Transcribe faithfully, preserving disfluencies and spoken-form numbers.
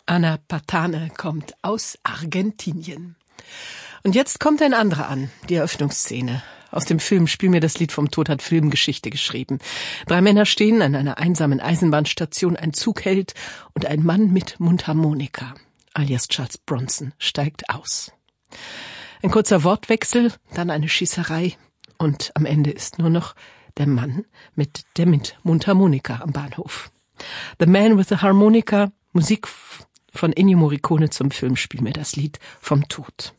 Ana Patane kommt aus Argentinien. Und jetzt kommt ein anderer an, die Eröffnungsszene. Aus dem Film Spiel mir das Lied vom Tod hat Filmgeschichte geschrieben. Drei Männer stehen an einer einsamen Eisenbahnstation, ein Zug hält und ein Mann mit Mundharmonika, alias Charles Bronson, steigt aus. Ein kurzer Wortwechsel, dann eine Schießerei und am Ende ist nur noch der Mann mit der Mundharmonika am Bahnhof. The Man with the Harmonica, Musik von Ennio Morricone zum Film Spiel mir das Lied vom Tod.